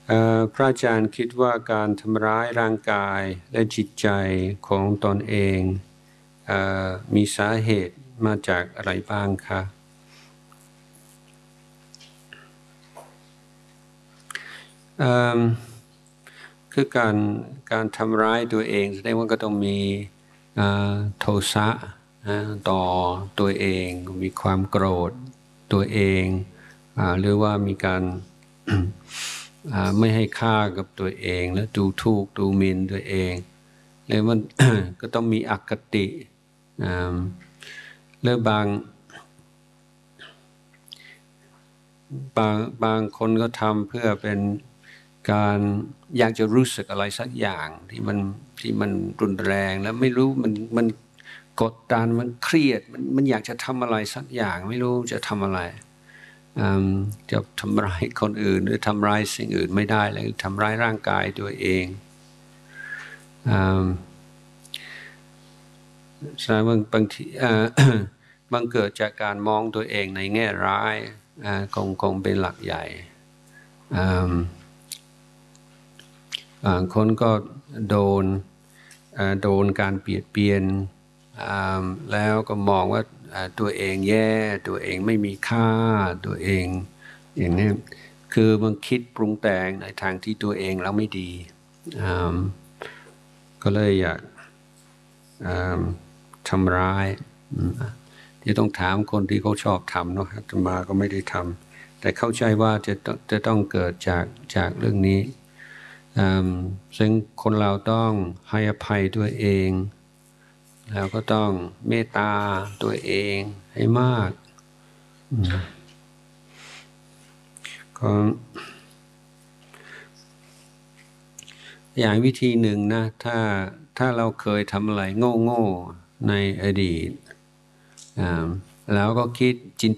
พระอาจารย์คิดว่าการทำร้ายร่างกายและจิตใจของตนเองมีสาเหตุมาจากอะไรบ้างคะคือการทำร้ายตัวเองแสดงว่าก็ต้องมีโทสะต่อตัวเองมีความโกรธตัวเองหรือว่ามีการไม่ให้ค่ากับตัวเองแล้วดูถูกดูหมิ่นตัวเองแล้วมัน ก็ต้องมีอคติแล้วบางคนก็ทำเพื่อเป็นการอยากจะรู้สึกอะไรสักอย่างที่มันรุนแรงแล้วไม่รู้มันกดดันมันเครียดมันอยากจะทำอะไรสักอย่างไม่รู้จะทำอะไรจะทำร้ายคนอื่นหรือทำร้ายสิ่งอื่นไม่ได้เลยทำร้ายร่างกายตัวเองแสดงว่าบางทีมันเกิดจากการมองตัวเองในแง่ร้ายคงเป็นหลักใหญ่คนก็โดนการเบียดเบียนแล้วก็มองว่าตัวเองแย่ตัวเองไม่มีค่าตัวเองอย่างนี้คือมันคิดปรุงแต่งในทางที่ตัวเองแล้วไม่ดีก็เลยอยากทำร้ายที่ต้องถามคนที่เขาชอบทำเนาะอาตมาก็ไม่ได้ทำแต่เข้าใจว่าจะต้องเกิดจากเรื่องนี้ซึ่งคนเราต้องให้อภัยตัวเองแล้วก็ต้องเมตตาตัวเองให้มากก็อย่างวิธีหนึ่งนะถ้าเราเคยทำอะไรโง่ในอดีตแล้วก็คิด